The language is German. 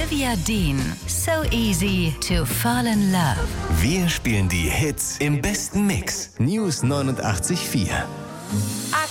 Olivia Dean, So Easy to Fall in Love. Wir spielen die Hits im besten Mix. News 89.4.